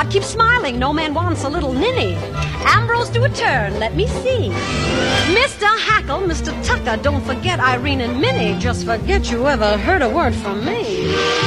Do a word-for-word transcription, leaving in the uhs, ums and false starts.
God, keep smiling. No man wants a little ninny. Ambrose, do a turn. Let me see. Mister Hackle, Mister Tucker, don't forget Irene and Minnie. Just forget you ever heard a word from me.